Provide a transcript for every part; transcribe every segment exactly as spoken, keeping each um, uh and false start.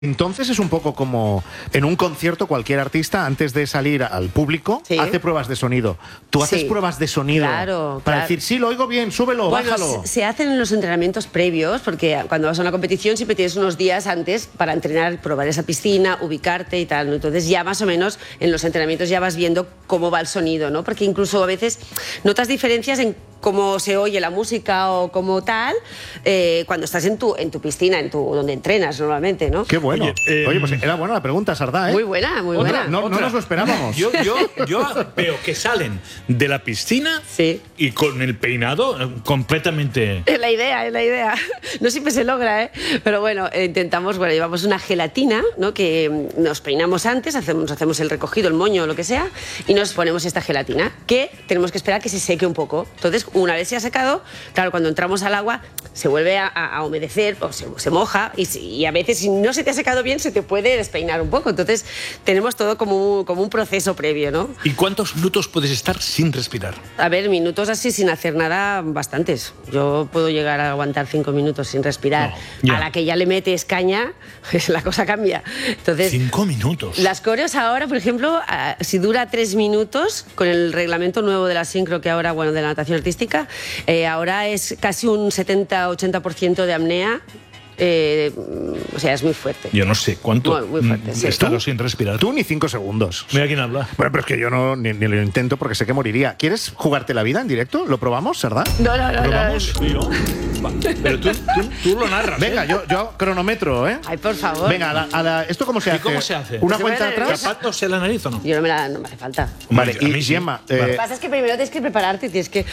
Entonces es un poco como en un concierto, cualquier artista antes de salir al público sí. hace pruebas de sonido. ¿Tú haces sí. pruebas de sonido claro, para claro. decir, sí, lo oigo bien, súbelo, bueno, bájalo? Se hacen en los entrenamientos previos, porque cuando vas a una competición siempre tienes unos días antes para entrenar, probar esa piscina, ubicarte y tal, ¿no? Entonces ya más o menos en los entrenamientos ya vas viendo cómo va el sonido, ¿no? Porque incluso a veces notas diferencias en cómo se oye la música o como tal, eh, cuando estás en tu, en tu piscina, en tu, donde entrenas normalmente, ¿no? Qué bueno. Oye, eh, Oye pues era buena la pregunta, Sardá, ¿eh? Muy buena, muy ¿Otra? buena. No, no nos lo esperábamos. Yo, yo, yo veo que salen de la piscina sí. y con el peinado completamente... Es la idea, es la idea. No siempre se logra, ¿eh? Pero bueno, eh, intentamos, bueno, llevamos una gelatina, ¿no? Que nos peinamos antes, hacemos, hacemos el recogido, el moño o lo que sea, y nos ponemos esta gelatina, que tenemos que esperar que se seque un poco. Entonces, una vez se ha secado, claro, cuando entramos al agua se vuelve a, a humedecer o se, se moja y, y a veces si no se te ha secado bien se te puede despeinar un poco. Entonces tenemos todo como un, como un proceso previo, ¿no? ¿Y cuántos minutos puedes estar sin respirar? A ver, minutos así sin hacer nada, bastantes. Yo puedo llegar a aguantar cinco minutos sin respirar. No, a la que ya le metes caña, la cosa cambia. Entonces, cinco minutos. Las coreos ahora, por ejemplo, si dura tres minutos, con el reglamento nuevo de la sincro que ahora, bueno, de la natación artística, Eh, ahora es casi un setenta a ochenta por ciento de apnea. Eh, o sea, es muy fuerte. Yo no sé cuánto muy, muy fuerte, sí. he estado sin respirar. Tú ni cinco segundos. Mira quién habla. Bueno, pero es que yo no ni, ni lo intento porque sé que moriría. ¿Quieres jugarte la vida en directo? ¿Lo probamos, Sardá? No, no, no. ¿Probamos? No. ¿Yo? Pero tú, tú, tú lo narras. Venga, ¿eh? yo, yo cronometro, ¿eh? Ay, por favor. Venga, a la, a la, ¿esto cómo se ¿Y hace? cómo se hace? ¿Una ¿Se cuenta puede atrás? ¿Zapatos en la nariz o no? Yo no me, la, no me hace falta. Vale, a y mí sí. Gemma... Lo que Eh, pasa es que primero tienes que prepararte, tienes que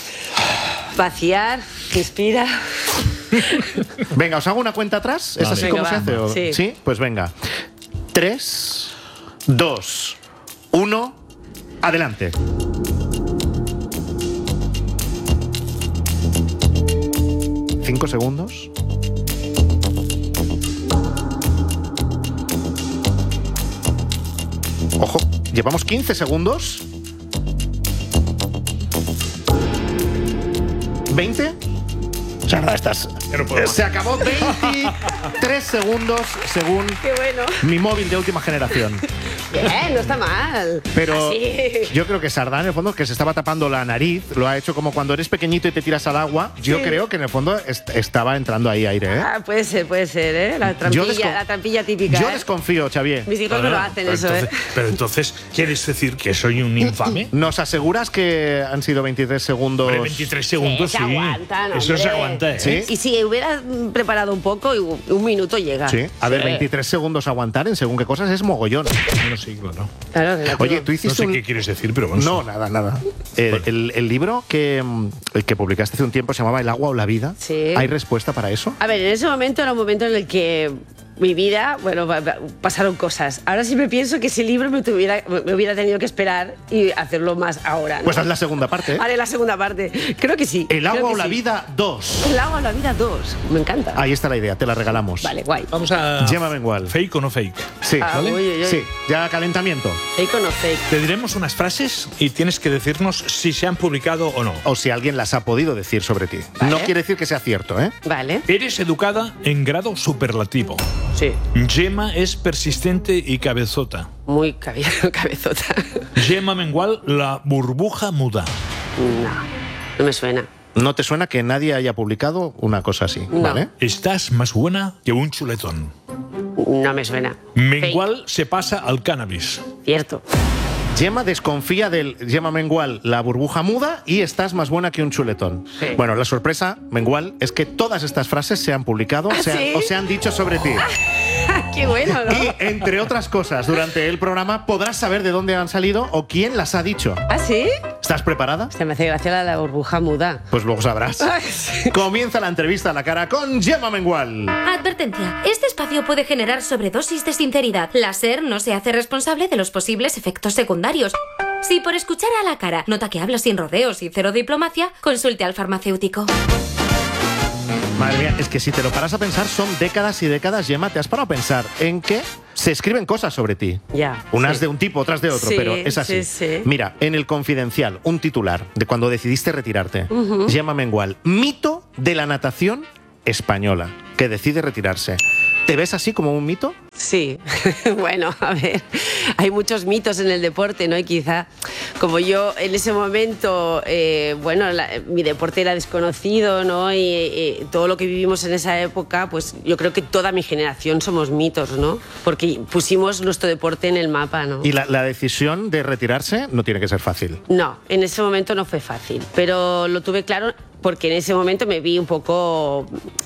vaciar, inspira... Venga, ¿os hago una cuenta atrás? ¿Es Vale. así Venga, como va. se hace? ¿O? Sí. ¿Sí? Pues venga. Tres, dos, uno, adelante. Cinco segundos. Ojo, llevamos quince segundos. ¿veinte? Sardá, estás... no puedo más. Se acabó veintitrés segundos según Qué bueno. mi móvil de última generación. Bien, no está mal. Pero Así. yo creo que Sardá, en el fondo, que se estaba tapando la nariz, lo ha hecho como cuando eres pequeñito y te tiras al agua. Yo Sí. creo que en el fondo est estaba entrando ahí aire, ¿eh? Ah, puede ser, puede ser, ¿eh? La Yo trampilla, descon- la trampilla típica. Yo ¿eh? desconfío, Xavier. Mis hijos no, lo hacen pero eso, entonces, ¿eh? Pero entonces, ¿quieres decir que soy un infame? ¿Nos aseguras que han sido veintitrés segundos? Hombre, veintitrés segundos, Sí, sí. se aguantan, Eso se hombre. aguanta, ¿eh? Sí. Y si hubieras preparado un poco, un minuto llega. Sí. A ver, Sí. veintitrés segundos aguantar en según qué cosas es mogollón. Bueno, sí, claro. Claro, relativo. Oye, tú No hiciste sé un... qué quieres decir, pero bueno. No, nada, nada. Eh, Bueno. el, el libro que, mm, el que publicaste hace un tiempo se llamaba El agua o la vida. Sí. ¿Hay respuesta para eso? A ver, en ese momento era un momento en el que mi vida, bueno, va- va- pasaron cosas. Ahora sí me pienso que ese libro me, tuviera, me hubiera tenido que esperar y hacerlo más ahora, ¿no? Pues haz la segunda parte, ¿eh? Haré la segunda parte. Creo que sí. El creo agua que o la sí. vida dos. El agua o la vida dos. Me encanta. Ahí está la idea, te la regalamos. Vale, guay. Vamos a... Gemma Mengual. ¿Fake o no fake? Sí, Ah, ¿vale? uy, uy, uy. Sí, ya calentamiento. Fake o no fake. Te diremos unas frases y tienes que decirnos si se han publicado o no. O si alguien las ha podido decir sobre ti. Vale. No quiere decir que sea cierto, ¿eh? Vale. Eres educada en grado superlativo. Sí. Gemma es persistente y cabezota. Muy cabe- cabezota. Gemma Mengual, la burbuja muda. No, no me suena. ¿No te suena que nadie haya publicado una cosa así? No. ¿Vale? Estás más buena que un chuletón. No me suena. Mengual se pasa al cannabis. Fake. Cierto. Gemma desconfía del Gemma Mengual, la burbuja muda, y estás más buena que un chuletón. Sí. Bueno, la sorpresa, Mengual, es que todas estas frases se han publicado ¿Ah, se han- sí? o se han dicho sobre ti. Qué bueno, ¿no? Y, entre otras cosas, durante el programa podrás saber de dónde han salido o quién las ha dicho. ¿Ah, sí? ¿Estás preparada? Se me hace gracia la, la burbuja muda. Pues luego sabrás. Ay, sí. Comienza la entrevista a la cara con Gemma Mengual. Advertencia. Este espacio puede generar sobredosis de sinceridad. La SER no se hace responsable de los posibles efectos secundarios. Si por escuchar a la cara nota que habla sin rodeos y cero diplomacia, consulte al farmacéutico. Madre mía, es que si te lo paras a pensar, son décadas y décadas, Gemma. ¿Te has parado a pensar en que se escriben cosas sobre ti? Ya. Unas sí. de un tipo, otras de otro, Sí, pero es así. sí, sí. Mira, en El Confidencial, un titular de cuando decidiste retirarte. Ujú. Gemma Mengual, mito de la natación española, que decide retirarse. ¿Te ves así como un mito? Sí, bueno, a ver, hay muchos mitos en el deporte, ¿no? Y quizá, como yo en ese momento, eh, bueno, la, mi deporte era desconocido, ¿no? Y, y todo lo que vivimos en esa época, pues yo creo que toda mi generación somos mitos, ¿no? Porque pusimos nuestro deporte en el mapa, ¿no? Y la, la decisión de retirarse no tiene que ser fácil. No, en ese momento no fue fácil, pero lo tuve claro porque en ese momento me vi un poco...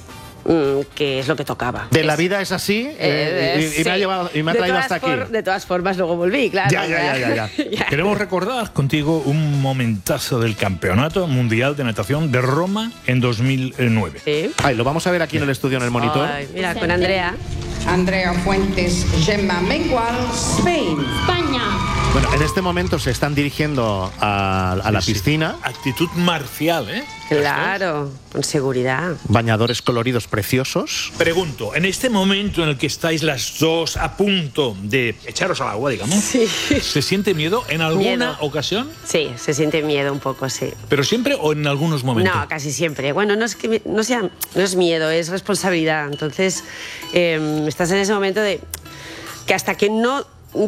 que es lo que tocaba. De es, la vida es así eh, eh, y, y, sí. me ha llevado, y me ha traído hasta aquí. De todas formas, luego volví, claro. Ya, ya, ya, ya, ya. Queremos recordar contigo un momentazo del Campeonato Mundial de Natación de Roma en dos mil nueve. Sí. Ay, lo vamos a ver aquí en el estudio, en el monitor. Ay, mira, con Andrea. Andrea Fuentes, Gemma Mengual, Spain. España. Bueno, en este momento se están dirigiendo a, a la Sí, sí. piscina. Actitud marcial, ¿eh? Claro, con seguridad. Bañadores coloridos preciosos. Pregunto, en este momento en el que estáis las dos a punto de echaros al agua, digamos, Sí. ¿se siente miedo en alguna Miedo. ocasión? Sí, se siente miedo un poco, sí. ¿Pero siempre o en algunos momentos? No, casi siempre. Bueno, no es que no sea, no es miedo, es responsabilidad. Entonces, eh, estás en ese momento de que hasta que no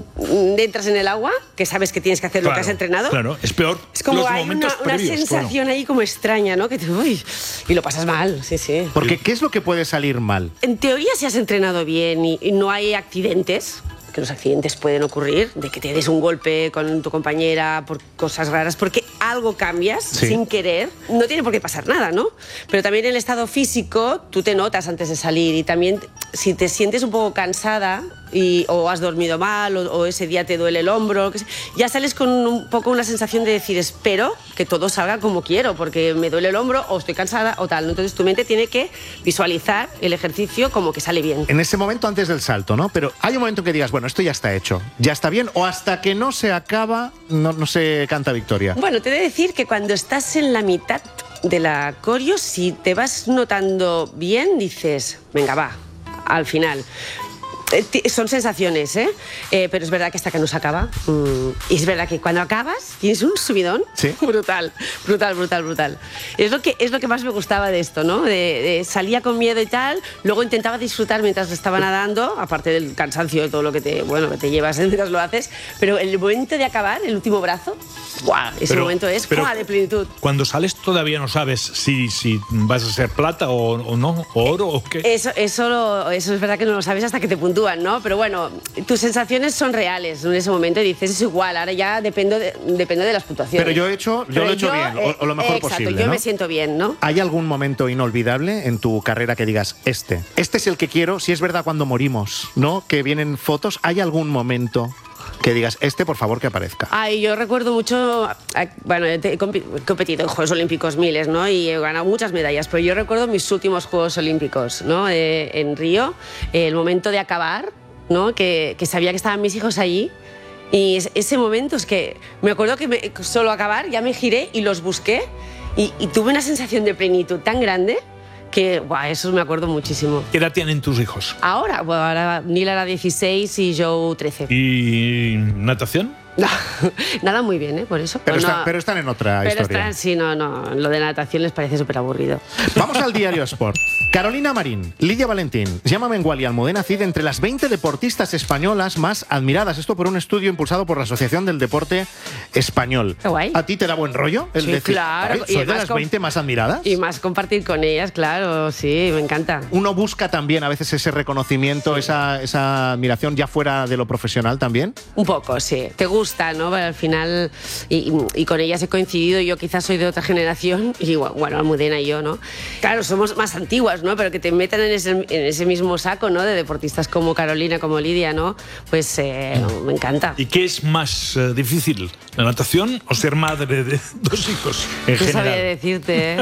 entras en el agua, que sabes que tienes que hacer Claro, lo que has entrenado. Claro, es peor Es como los hay una, momentos una previos, sensación claro. ahí como extraña, ¿no? Que te, uy, y lo pasas mal, sí, sí. Porque, ¿qué es lo que puede salir mal? En teoría, si has entrenado bien y, y no hay accidentes, que los accidentes pueden ocurrir, de que te des un golpe con tu compañera por cosas raras, porque algo cambias Sí. sin querer, no tiene por qué pasar nada, ¿no? Pero también el estado físico, tú te notas antes de salir y también si te sientes un poco cansada y, o has dormido mal o, o ese día te duele el hombro, lo que sea, ya sales con un poco una sensación de decir, espero que todo salga como quiero, porque me duele el hombro o estoy cansada o tal. Entonces tu mente tiene que visualizar el ejercicio como que sale bien. En ese momento antes del salto, ¿no? Pero hay un momento en que digas, bueno, esto ya está hecho, ya está bien, o hasta que no se acaba, no, no se canta victoria. Bueno, te he de decir que cuando estás en la mitad de la coreo, si te vas notando bien, dices, venga, va, al final. Eh, ti- Son sensaciones, ¿eh? Eh, Pero es verdad que hasta que no se acaba. mm, y es verdad que cuando acabas tienes un subidón Sí. brutal, brutal, brutal, brutal. Es lo que, es lo que más me gustaba de esto, ¿no? De, de salía con miedo y tal, luego intentaba disfrutar mientras estaba nadando, aparte del cansancio de todo lo que te, bueno, que te llevas mientras lo haces, pero el momento de acabar, el último brazo, ¡guau! Ese Pero- momento es pero ¡guau! De plenitud. Cuando sales todavía no sabes si, si vas a ser plata o, o no, o oro o qué. Eso, eso, lo- eso es verdad que no lo sabes hasta que te puntúan, ¿no? Pero bueno, tus sensaciones son reales en ese momento y dices, es igual, ahora ya dependo de, dependo de las puntuaciones. Pero yo he hecho, yo Pero lo he hecho yo, bien, o, eh, o lo mejor exacto, posible, yo ¿no? me siento bien, ¿no? ¿Hay algún momento inolvidable en tu carrera que digas, este, este es el que quiero? Si es verdad cuando morimos, ¿no? Que vienen fotos, ¿hay algún momento que digas, este, por favor, que aparezca? Ay, yo recuerdo mucho, ah, bueno, he compi- he competido en Juegos Olímpicos miles, ¿no? Y he ganado muchas medallas, pero yo recuerdo mis últimos Juegos Olímpicos, ¿no? Eh, en Río, eh, el momento de acabar, ¿no? Que, que sabía que estaban mis hijos allí. Y es- ese momento es que me acuerdo que me- solo acabar, ya me giré y los busqué y, y tuve una sensación de plenitud tan grande que, guau, eso me acuerdo muchísimo. ¿Qué edad tienen tus hijos? Ahora, bueno, ahora Neil era dieciséis y Joe trece. ¿Y natación? No, nada muy bien, ¿eh? Por eso. Pero, Pues están, no- pero están en otra Pero historia. están, sí, no, no. Lo de natación les parece súper aburrido. Vamos al diario Sport. Carolina Marín, Lidia Valentín, Gemma Mengual y Almudena Cid entre las veinte deportistas españolas más admiradas. Esto por un estudio impulsado por la Asociación del Deporte Español. Qué guay. ¿A ti te da buen rollo el Sí, decir, claro. "Ay, Y soy de además las con- veinte más admiradas"? Y más compartir con ellas, claro, sí, me encanta. Uno busca también a veces ese reconocimiento, esa, esa admiración ya fuera de lo profesional también. Un poco, sí. Te gusta, ¿no? Pero al final, y, y- y con ellas he coincidido, yo quizás soy de otra generación, y bueno, Almudena y yo, ¿no? Claro, somos más antiguas, ¿no? Pero que te metan en ese, en ese mismo saco, ¿no? De deportistas como Carolina, como Lidia, ¿no? Pues eh, me encanta. ¿Y qué es más eh, difícil, la natación o ser madre de dos hijos en No sabía general? decirte, ¿eh?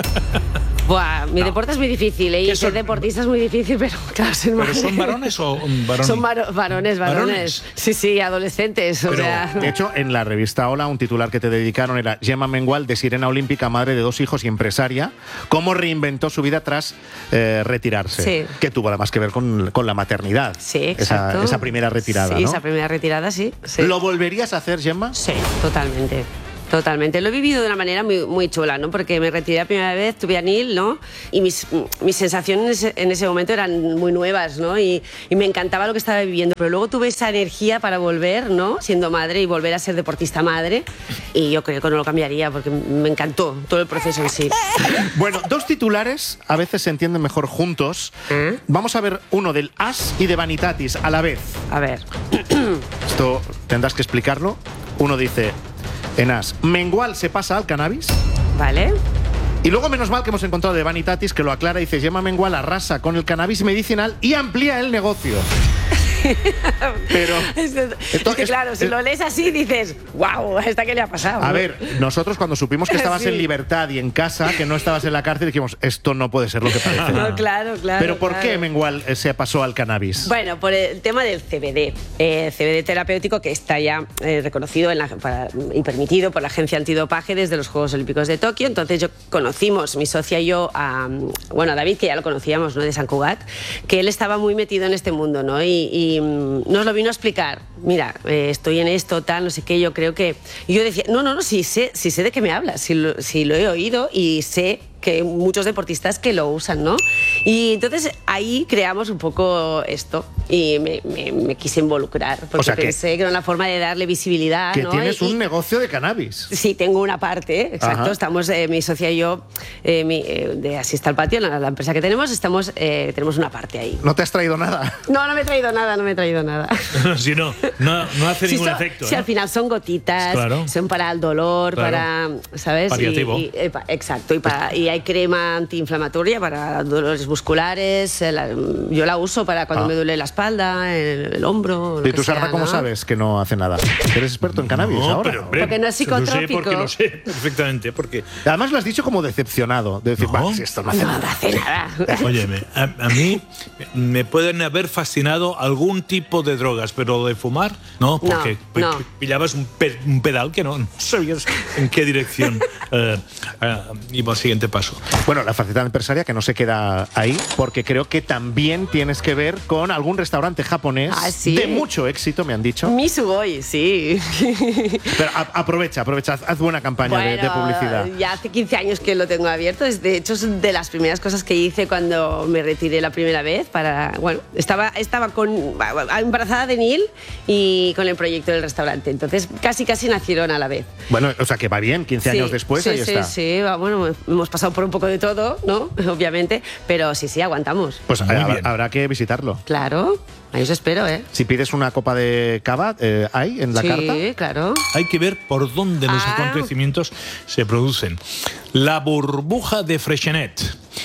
Buah, mi deporte es muy difícil, ¿eh? Y ¿Qué ser son? deportista es muy difícil, pero claro, ser ¿Pero madre- son varones o varones? Son varo- varones, varones, ¿Varones? Sí, sí, adolescentes. O Pero, sea, De hecho, en la revista Hola, un titular que te dedicaron era Gemma Mengual, de sirena olímpica, madre de dos hijos y empresaria, cómo reinventó su vida tras eh, retirarse. Sí. Que tuvo además que ver con, con la maternidad. sí, esa, exacto. esa primera retirada, Sí, ¿no? esa primera retirada, sí. sí. ¿Lo volverías a hacer, Gemma? Sí, totalmente. Totalmente. Lo he vivido de una manera muy, muy chula, ¿no? Porque me retiré la primera vez, tuve a Neil, ¿no? Y mis, mis sensaciones en ese momento eran muy nuevas, ¿no? Y, y me encantaba lo que estaba viviendo. Pero luego tuve esa energía para volver, ¿no? Siendo madre y volver a ser deportista madre. Y yo creo que no lo cambiaría porque me encantó todo el proceso en sí. Bueno, dos titulares a veces se entienden mejor juntos. ¿Eh? Vamos a ver uno del As y de Vanitatis a la vez. A ver. Esto tendrás que explicarlo. Uno dice en As, Mengual se pasa al cannabis. Vale. Y luego, menos mal que hemos encontrado de Vanitatis, que lo aclara y dice, Gemma Mengual arrasa con el cannabis medicinal y amplía el negocio. Pero es, es esto, que claro, si es, lo lees así dices, wow, ¿esta qué le ha pasado? A ¿no? ver, nosotros cuando supimos que estabas Sí. en libertad y en casa, que no estabas en la cárcel, dijimos, esto no puede ser lo que parece. No, claro, claro. Pero ¿por claro. qué Mengual eh, se pasó al cannabis? Bueno, por el tema del C B D, eh, C B D terapéutico que está ya eh, reconocido en la, para, y permitido por la Agencia Antidopaje desde los Juegos Olímpicos de Tokio. Entonces yo conocimos, mi socia y yo, a, bueno, a David, que ya lo conocíamos, ¿no? De San Cugat, que él estaba muy metido en este mundo, ¿no? Y, y nos lo vino a explicar. Mira, eh, estoy en esto, tal, no sé qué, yo creo que... Y yo decía, no, no, no, sí sé, sí sé de qué me hablas, sí lo, sí lo he oído y sé que muchos deportistas que lo usan, ¿no? Y entonces ahí creamos un poco esto y me, me, me quise involucrar porque O sea que- pensé que era una forma de darle visibilidad, Que ¿no? tienes Y- un negocio de cannabis. Sí, tengo una parte, exacto. Ajá. Estamos, eh, mi socia y yo, eh, mi, eh, de Así está el patio, la, la empresa que tenemos, estamos, eh, tenemos una parte ahí. No te has traído nada. No, no me he traído nada, no me he traído nada. Si no, no, no hace Si ningún son- efecto. si ¿eh? al final son gotitas, Claro. son para el dolor, Claro. para, ¿sabes? Y- Paliativo. y- eh, pa- exacto, y, para, y hay crema antiinflamatoria para dolores musculares. eh, la- yo la uso para cuando Ah. me duele la espalda, el, el hombro. lo ¿Y que tú, Sarda, sea, cómo ¿no? sabes que no hace nada? ¿Eres experto en cannabis No, ahora? pero, hombre, Porque no es Lo sé psicotrópico. porque lo sé perfectamente. Porque, Además lo has dicho como decepcionado. De decir, No. "Bah, si esto no hace No, nada". no hace nada. óyeme, a, a mí me pueden haber fascinado algún tipo de drogas, pero de fumar, no, porque No, no. pi- pillabas un, pe- un pedal que no, no sabías en qué dirección eh, eh, iba el siguiente paso. Bueno, la faceta empresaria que no se queda ahí, porque creo que también tienes que ver con algún restaurante japonés Ah, ¿sí? de mucho éxito, me han dicho. Misugoi, sí. Pero a- aprovecha, aprovecha, haz buena campaña de, de publicidad. Ya hace quince años que lo tengo abierto. Es, de hecho, es de las primeras cosas que hice cuando me retiré la primera vez. Para, bueno, estaba, estaba con, embarazada de Neil y con el proyecto del restaurante. Entonces, casi, casi nacieron a la vez. Bueno, o sea que va bien, quince Sí, años después, sí, ahí sí, está. Sí, va, bueno, hemos pasado por un poco de todo, ¿no? Obviamente, pero sí, sí, aguantamos. Pues Muy habrá, bien. habrá que visitarlo. Claro, ahí os espero, ¿eh? Si pides una copa de cava, eh, ¿hay en la sí, carta? claro. Hay que ver por dónde los Ah. acontecimientos se producen. La burbuja de Freixenet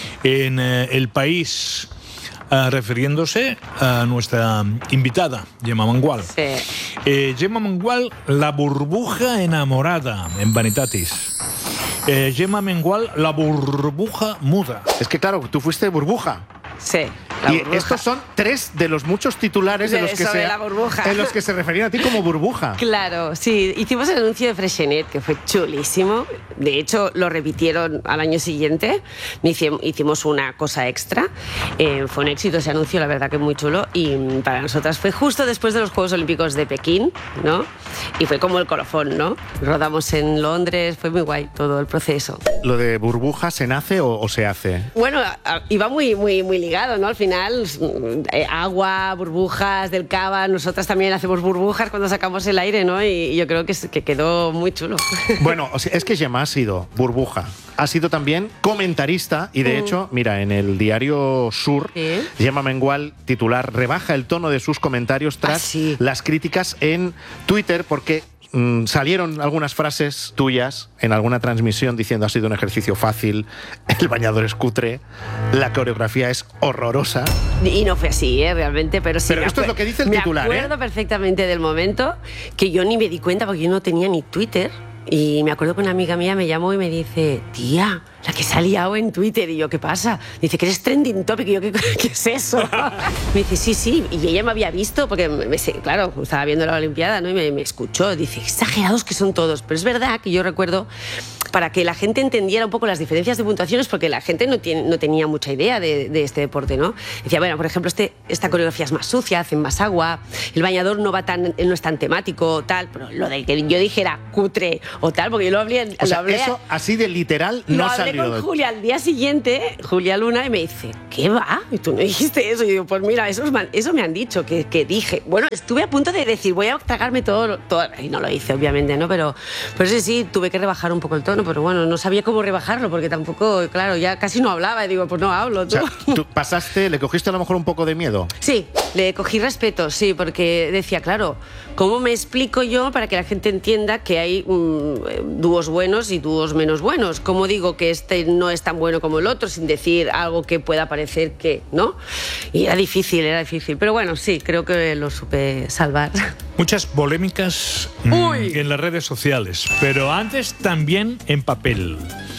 en eh, El País, eh, refiriéndose a nuestra invitada, Gemma Mengual. Sí. Eh, Gemma Mengual, la burbuja enamorada en Vanitatis. Eh, Gemma Mengual, la burbuja muda. Es que claro, tú fuiste burbuja. Sí, la y burbuja. estos son tres de los muchos titulares de De- los que sobre se, la burbuja. en los que se referían a ti como burbuja. Claro, sí, hicimos el anuncio de Freixenet, que fue chulísimo. De hecho, lo repitieron al año siguiente. Hicim- Hicimos una cosa extra. Eh, fue un éxito ese anuncio, la verdad que muy chulo. Y mm, para nosotras fue justo después de los Juegos Olímpicos de Pekín, ¿no? Y fue como el colofón, ¿no? Rodamos en Londres, fue muy guay todo el proceso. ¿Lo de burbuja se nace o, o se hace? Bueno, a- a- iba muy, muy, muy ligado, ¿no? Al final, mm, eh, agua, burbujas del cava, nosotras también hacemos burbujas cuando sacamos el aire, ¿no? Y yo creo que, es- que quedó muy chulo. Bueno, o sea, es que Gemma ha sido burbuja, ha sido también comentarista y de hecho, mira, en el diario Sur, Sí. Gemma Mengual, titular, rebaja el tono de sus comentarios tras Ah, sí. las críticas en Twitter porque mm, salieron algunas frases tuyas en alguna transmisión diciendo ha sido un ejercicio fácil, el bañador es cutre, la coreografía es horrorosa. Y no fue así, ¿eh? Realmente, pero sí. Pero me esto es acue- lo que dice el me titular, ¿eh? acuerdo perfectamente del momento que yo ni me di cuenta porque yo no tenía ni Twitter. Y me acuerdo que una amiga mía me llamó y me dice, tía, la que se ha liado en Twitter. Y yo, ¿qué pasa? Dice que eres trending topic. Y yo, ¿qué, qué es eso? Me dice, sí, sí. Y ella me había visto, porque, me, me- claro, estaba viendo la Olimpiada, ¿no? Y me, me escuchó. Dice, exagerados que son todos. Pero es verdad que yo recuerdo para que la gente entendiera un poco las diferencias de puntuaciones, porque la gente no, tiene, no tenía mucha idea de, de este deporte, ¿no? Decía, bueno, por ejemplo, este, esta coreografía es más sucia, hacen más agua, el bañador no va tan, no es tan temático, tal, pero lo de que yo dijera cutre o tal, porque yo lo hablé... O sea, lo hablé eso así de literal no lo hablé salió. con de... Julia al día siguiente, Julia Luna, y me dice, ¿qué va? Y tú no dijiste eso. Y digo, pues mira, eso, eso me han dicho, que, que dije. Bueno, estuve a punto de decir, voy a tragarme todo, todo, y no lo hice, obviamente, ¿no? Pero, pero sí, sí, tuve que rebajar un poco el tono, pero bueno, no sabía cómo rebajarlo, porque tampoco, claro, ya casi no hablaba, y digo, pues no hablo. Tú. O sea, tú pasaste, le cogiste a lo mejor un poco de miedo. Sí, le cogí respeto, sí, porque decía, claro, ¿cómo me explico yo para que la gente entienda que hay um, dúos buenos y dúos menos buenos? ¿Cómo digo que este no es tan bueno como el otro sin decir algo que pueda parecer que, ¿no? Y era difícil, era difícil. Pero bueno, sí, creo que lo supe salvar. Muchas polémicas mmm, en las redes sociales, pero antes también en papel.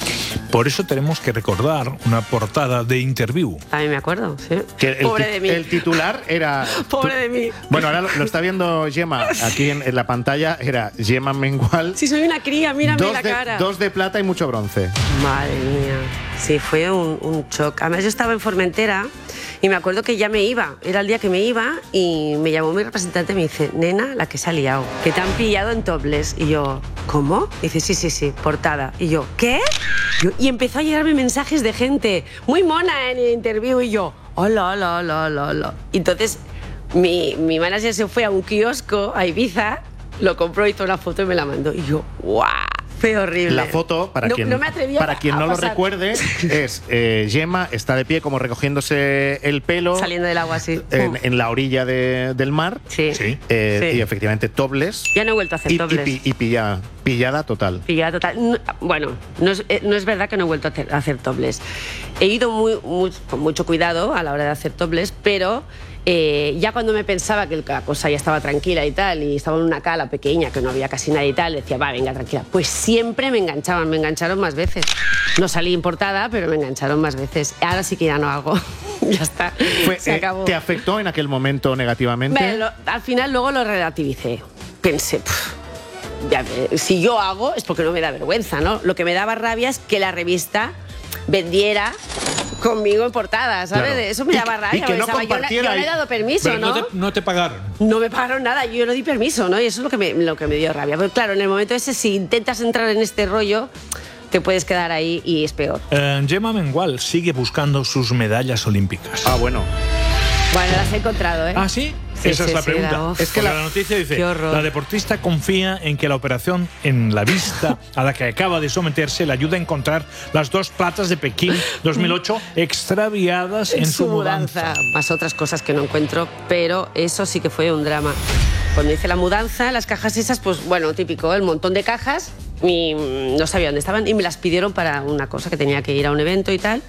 Por eso tenemos que recordar una portada de Interview. A mí me acuerdo, sí. Que el, Pobre de mí. El titular era... Pobre de mí. Bueno, ahora lo, lo está viendo Gemma aquí en, en la pantalla. Era Gemma Mengual. Sí, soy una cría, mírame dos la de, cara. Dos de plata y mucho bronce. Madre mía. Sí, fue un, un shock. Además, yo estaba en Formentera y me acuerdo que ya me iba. Era el día que me iba y me llamó mi representante y me dice, nena, la que se ha liado, que te han pillado en topless. Y yo, ¿cómo? Y dice, sí, sí, sí, portada. Y yo, ¿qué? Yo, y empezó a llegarme mensajes de gente muy mona en el Interview y yo, hola, hola, hola, hola, hola. Y entonces mi, mi manager se fue a un kiosco a Ibiza, lo compró, hizo una foto y me la mandó. Y yo, ¡guau! Fue horrible. La foto, para no, quien, no, me para quien no lo pasar. recuerde, es eh, Gemma está de pie como recogiéndose el pelo. Saliendo del agua, así. En, en la orilla de, del mar. Sí. Sí. Eh, Sí. Y efectivamente topless. Ya no he vuelto a hacer Y, topless. y, y pilla, pillada total. Pillada total. No, bueno, no es, no es verdad que no he vuelto a hacer, a hacer topless. He ido muy, muy, con mucho cuidado a la hora de hacer topless, pero... Eh, ya cuando me pensaba que la cosa ya estaba tranquila y tal, y estaba en una cala pequeña que no había casi nadie y tal, decía, va, venga, tranquila. Pues siempre me enganchaban, me engancharon más veces. No salí importada, pero me engancharon más veces. Ahora sí que ya no hago. Ya está. Fue, Se eh, acabó. ¿Te afectó en aquel momento negativamente? Bueno, lo, al final luego lo relativicé. Pensé, pff, ya, si yo hago es porque no me da vergüenza, ¿no? Lo que me daba rabia es que la revista vendiera conmigo en portada, ¿sabes? Claro. Eso me Y- daba rabia. y que no pensaba, yo, no, compartiera yo no he y- dado permiso, Pero ¿no? no te, no te pagaron. No me pagaron nada, yo no di permiso, ¿no? Y eso es lo que me, lo que me dio rabia. Pero claro, en el momento ese, si intentas entrar en este rollo, te puedes quedar ahí y es peor. Eh, Gemma Mengual sigue buscando sus medallas olímpicas. Ah, bueno. Bueno, las he encontrado, ¿eh? ¿Ah, sí? Sí, Esa sí, es la sí, pregunta. la- uf. Es que la, la noticia dice, Qué horror. la deportista confía en que la operación en la vista a la que acaba de someterse le ayuda a encontrar las dos platas de Pekín dos mil ocho extraviadas en, su mudanza. Más otras cosas que no encuentro, pero eso sí que fue un drama. Cuando hice la mudanza, las cajas esas, pues bueno, típico, el montón de cajas, y mm, no sabía dónde estaban y me las pidieron para una cosa que tenía que ir a un evento y tal.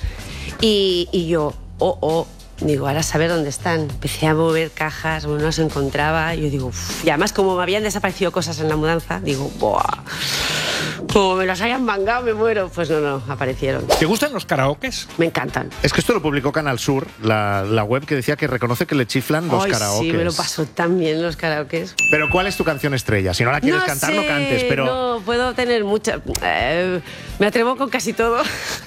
Y, y yo, oh, oh, digo, ahora saber dónde están. Empecé a mover cajas, no las encontraba. Y yo digo, uff. Y además, como me habían desaparecido cosas en la mudanza, digo, ¡buah! Como me las hayan mangado, me muero. Pues no, no, aparecieron. ¿Te gustan los karaokes? Me encantan. Es que esto lo publicó Canal Sur, la, la web que decía que reconoce que le chiflan los Ay, karaokes. sí, me lo paso tan bien los karaokes. Pero ¿cuál es tu canción estrella? Si no la quieres no cantar, sé, no cantes, pero... No, puedo tener muchas... Eh, me atrevo con casi todo.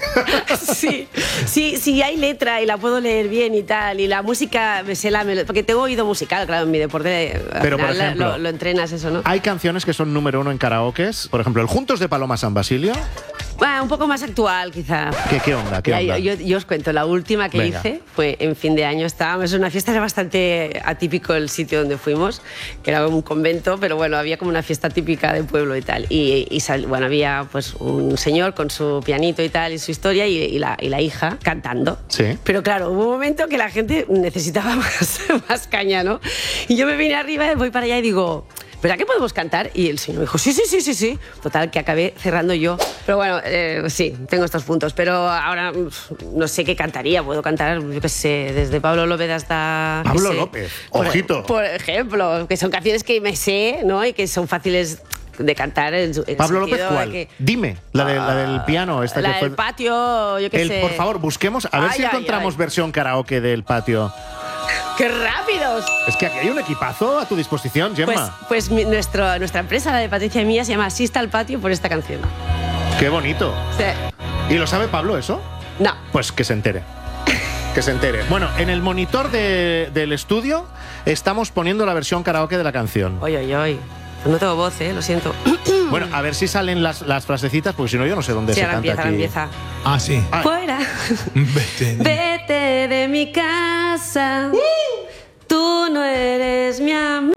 sí, sí, sí, hay letra y la puedo leer bien y tal, y la música me sé la melodía, porque tengo oído musical, claro, en mi deporte al Pero, por final, ejemplo, lo, lo entrenas eso, ¿no? Hay canciones que son número uno en karaokes. Por ejemplo, el Juntos de Paloma San Basilio. Bueno, un poco más actual, quizá. ¿Qué, qué onda? ¿Qué Ya, onda? yo, yo- yo os cuento, la última que Venga. hice fue en fin de año. Estábamos en una fiesta, era bastante atípico el sitio donde fuimos, que era un convento, pero bueno, había como una fiesta típica de pueblo y tal. Y, y sal- bueno, había pues un señor con su pianito y tal, y su historia, y, y la, y la hija cantando. Sí. Pero claro, hubo un momento que la gente necesitaba más, más caña, ¿no? Y yo me vine arriba, voy para allá y digo, ¿verdad que podemos cantar? Y el señor me dijo, sí, sí, sí, sí, sí. Total, que acabé cerrando yo. Pero bueno, eh, sí, tengo estos puntos. Pero ahora uf, no sé qué cantaría. Puedo cantar, yo qué sé, desde Pablo López hasta... qué Pablo sé. López, Por- ojito. Por, ejemplo, que son canciones que me sé, ¿no? Y que son fáciles de cantar. En, su- en Pablo el López, sentido de ¿cuál? que- Dime, la, de, la del piano. Esta la que fue... del patio, yo qué El- sé. por favor, busquemos, a ver Ay, si ay, encontramos ay. versión karaoke del patio. ¡Qué rápidos! Es que aquí hay un equipazo a tu disposición, Pues, Gemma. pues mi- nuestro, nuestra empresa, la de Patricia y mía, se llama Asista al Patio por esta canción. Qué Qué bonito. Sí. ¿Y lo sabe Pablo eso? No. Pues que se entere. Que se entere. Bueno, en el monitor de, del estudio estamos poniendo la versión karaoke de la canción. Oye, oye, oye. No tengo voz, ¿eh? Lo siento. Bueno, a ver si salen las, las frasecitas, porque si no yo no sé dónde Sí, se ahora canta empieza, ahora aquí. empieza. Ah, sí. Ah. Fuera. Vete. Vete de mi casa. Tú no eres mi amiga.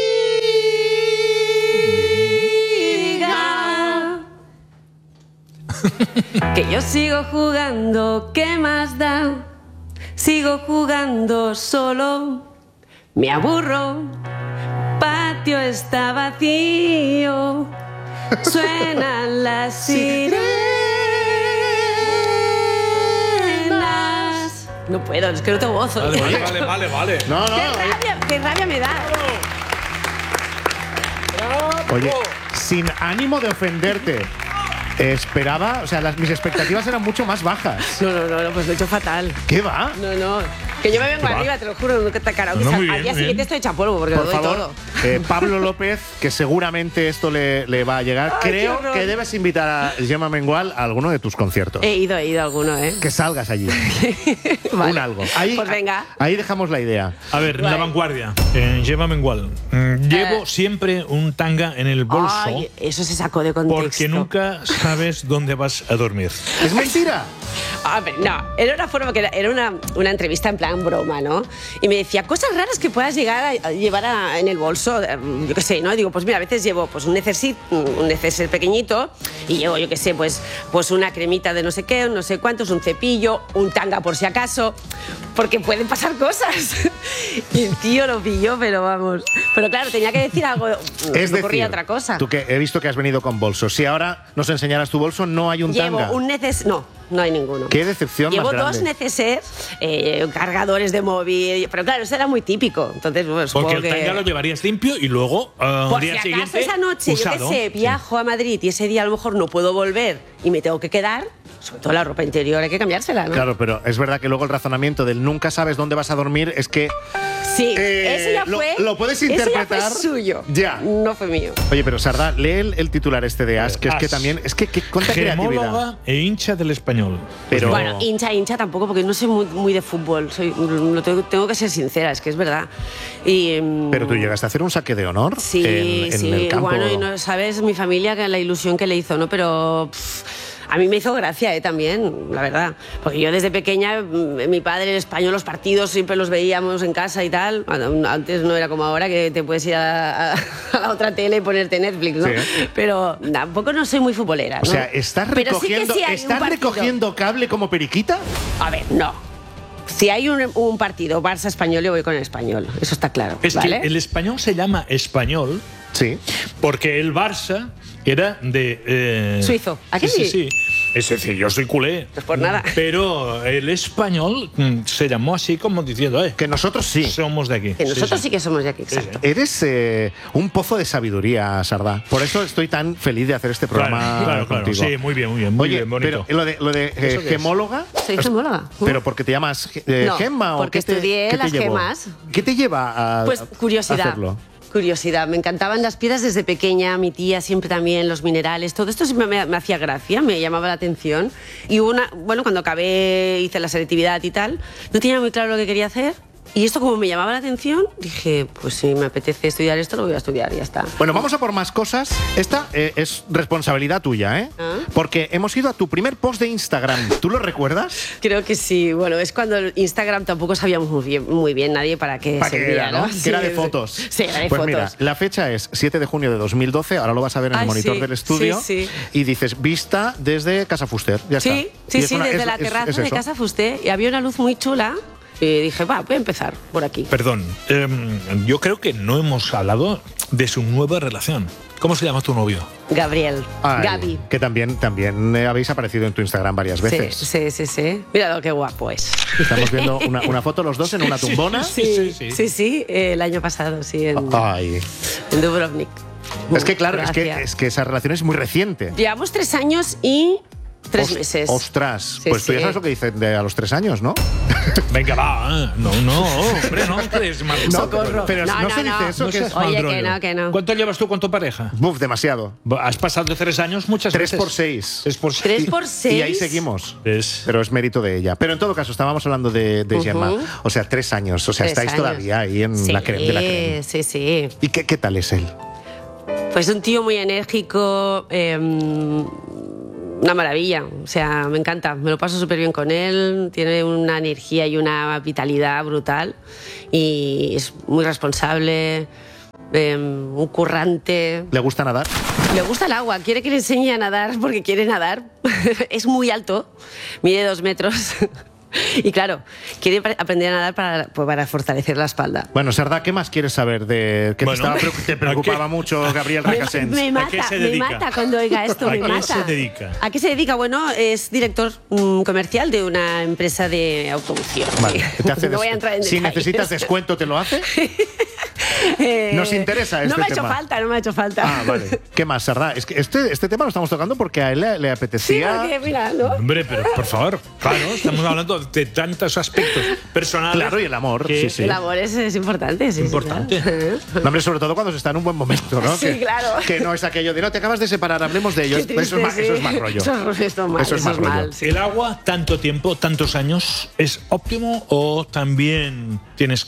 Que yo sigo jugando, ¿qué más da? Sigo jugando solo. Me aburro. Patio está vacío. Suenan las sirenas. No puedo, es que no tengo voz. Vale, vale, vale, vale, vale. No, no. ¡Qué rabia, qué rabia me da! Oye, sin ánimo de ofenderte, esperaba, o sea, las, mis expectativas eran mucho más bajas. No, no, no, no, pues lo he hecho fatal. ¿Qué va? No, no. Que yo me vengo arriba, te lo juro, nunca te karaoke. No, O sea, muy al bien, día muy siguiente bien. estoy hecha polvo porque Por lo doy favor, todo. eh, Pablo López, que seguramente esto le, le va a llegar. Ay, Creo qué horror. que debes invitar a Gemma Mengual a alguno de tus conciertos. He ido, he ido a alguno, ¿eh? Que salgas allí. Vale. Un algo. Ahí, Pues venga. Ahí dejamos la idea. A ver, Vale. la vanguardia. Eh, Gemma Mengual. Mm, llevo Eh. siempre un tanga en el bolso Ay, eso se sacó de contexto. porque nunca sabes dónde vas a dormir. ¿Es mentira? A ver, no, era una forma que era, era una, una entrevista en plan broma, ¿no? Y me decía, cosas raras que puedas llegar a, a llevar a- en el bolso, eh, yo qué sé, ¿no? Digo, pues mira, a veces llevo pues un necesit, un neceser pequeñito y llevo, yo qué sé, pues, pues una cremita de no sé qué, no sé cuántos, un cepillo, un tanga por si acaso, porque pueden pasar cosas. Y el tío lo pilló, pero vamos. Pero claro, tenía que decir algo, Es me ocurría decir, otra cosa. tú que he visto que has venido con bolsos. Si ahora nos enseñaras tu bolso, no hay un Llevo tanga. un neces... No, no hay ninguno. Qué decepción Llevo más grande. dos necesers, eh, cargadores de móvil, pero claro, eso era muy típico. Entonces, pues, Porque supongo el que... tanga lo llevarías limpio y luego uh, al Por día si acaso siguiente esa noche, usado. yo qué sé, viajo a Madrid y ese día a lo mejor no puedo volver y me tengo que quedar, sobre todo la ropa interior hay que cambiársela, ¿no? Claro, pero es verdad que luego el razonamiento del nunca sabes dónde vas a dormir es que... Sí, Eh, eso ya lo- fue... lo puedes eso ya interpretar. fue suyo. Ya. No fue mío. Oye, pero Sardá, lee el, el titular este de As, que es que As. también... Es que, que cuánta creatividad. Gemóloga e hincha del Español. Pero- Bueno, hincha, hincha tampoco, porque no soy muy, muy de fútbol. Soy, lo tengo, tengo que ser sincera, es que es verdad. Y, em, Pero tú llegaste a hacer un saque de honor Sí, en, en sí, el campo. bueno, y no sabes mi familia que la ilusión que le hizo, ¿no? Pero pff, a mí me hizo gracia, ¿eh? También, la verdad. Porque yo desde pequeña, mm, mi padre, el español, los partidos siempre los veíamos en casa y tal. Antes no era como ahora que te puedes ir a, a- a la otra tele y ponerte Netflix, ¿no? Sí. Pero tampoco no soy muy futbolera, O ¿no? sea, ¿estás Pero sí que recogiendo, sí hay un ¿estás partido. recogiendo cable como periquita? A ver, no. Si hay un, un partido Barça-Español, yo voy con el español. Eso está claro, Es ¿vale? que el español se llama español Sí. porque el Barça era de... eh, Suizo. ¿A qué sí? sí? Sí, sí. Es decir, yo soy culé. Pues por nada. Pero el español mm, se llamó así como diciendo, eh, Que nosotros sí. somos de aquí. Que nosotros sí, sí. que somos de aquí, exacto. Eres eh, un pozo de sabiduría, Sardá. Por eso estoy tan feliz de hacer este programa Claro, claro, claro. contigo. Sí, muy bien, muy bien. Muy Oye, bien, bonito. pero lo de, lo de eh, ¿Eso qué es? gemóloga... Soy gemóloga. ¿Pero porque te llamas eh, No, Gemma o porque qué te, estudié qué te las llevó? gemas. ¿Qué te lleva a, Pues a curiosidad. hacerlo? Curiosidad, me encantaban las piedras desde pequeña, mi tía siempre también, los minerales, todo esto siempre me, me hacía gracia, me llamaba la atención. Y hubo una, bueno, cuando acabé, hice la selectividad y tal, no tenía muy claro lo que quería hacer. Y esto como me llamaba la atención, dije, pues si me apetece estudiar esto, lo voy a estudiar y ya está. Bueno, vamos a por más cosas. Esta eh, es responsabilidad tuya, ¿eh? Ah. Porque hemos ido a tu primer post de Instagram. ¿Tú lo recuerdas? Creo que sí, bueno, es cuando el Instagram tampoco sabíamos muy bien, muy bien nadie para qué ¿Para qué servía, era, no? ¿no? Que era de Sí, fotos. Sí, era de pues fotos. mira, la fecha es siete de junio de dos mil doce, ahora lo vas a ver en el Ay, monitor sí, del estudio. sí, sí. Y dices, vista desde Casa Fuster. Ya Sí, está. sí, Y es sí, una- desde es- la es- terraza es de eso. Casa Fusté y había una luz muy chula y dije, va, voy a empezar por aquí. Perdón, em, yo creo que no hemos hablado de su nueva relación. ¿Cómo se llama tu novio? Gabriel, Ay, Gaby. Que también, también eh, habéis aparecido en tu Instagram varias Sí, veces. sí, sí, sí. Mira lo que guapo es. Estamos viendo una, una foto los dos en una tumbona. Sí, sí, sí, sí. sí, eh, el año pasado, sí, en, Ay. en Dubrovnik. Es que claro, es que, Gracias. es que esa relación es muy reciente. Llevamos tres años y tres Os- meses. Ostras, Sí, pues tú ya sí. sabes lo que dicen de a los tres años, ¿no? Venga, va. No, no, hombre, no. Que es mal- No, Socorro. pero No, no, no, se dice no. eso, No que seas es... mal Oye, que rollo. no, que no. ¿Cuánto llevas tú con tu pareja? Buf, demasiado. Has pasado de tres años muchas Tres veces. por seis. Tres por seis. ¿Tres por seis? Y ahí seguimos. Es- Pero es mérito de ella. Pero en todo caso, estábamos hablando de, de Ujú. Gemma. O sea, tres años. O sea, Tres estáis años. todavía ahí en Sí, la creme de la creme. Sí, sí. ¿Y qué, qué tal es él? Pues un tío muy enérgico, eh, una maravilla. O sea, me encanta. Me lo paso súper bien con él. Tiene una energía y una vitalidad brutal. Y es muy responsable, eh, un currante. ¿Le gusta nadar? Le gusta el agua, quiere que le enseñe a nadar porque quiere nadar. Es muy alto, mide dos metros. Y claro, quiere pa- aprender a nadar para, pues, para fortalecer la espalda. Bueno, Sardá, ¿qué más quieres saber de que Bueno, te, estaba preocu- te ¿a preocupaba qué? mucho Gabriel Me, Recasens? me ¿A qué mata, se me dedica? mata cuando oiga esto, ¿A me qué mata. se dedica? ¿A qué se dedica? Bueno, es director mm, comercial de una empresa de automoción. Vale, te hace No voy a des- entrar en si detalles. necesitas descuento, ¿te lo hace? Eh, Nos interesa este No me ha hecho tema. falta, no me ha hecho falta. Ah, vale. ¿Qué más, Sardá? Es que este, este tema lo estamos tocando porque a él le, le Sí, apetecía... porque mira, ¿no? Hombre, pero por favor, claro, estamos hablando de tantos aspectos personales. Claro, y el amor, que- sí, sí. El amor es, es importante, sí, sí, Importante. claro. No, hombre, sobre todo cuando se está en un buen momento, ¿no? Sí, que, claro. Que no es aquello de no, te acabas de separar, hablemos de ello. Qué eso, es más, triste, eso sí. es más rollo. Eso, es- eso es mal, Eso es más rollo. mal, sí. ¿El agua, tanto tiempo, tantos años, es óptimo o también tienes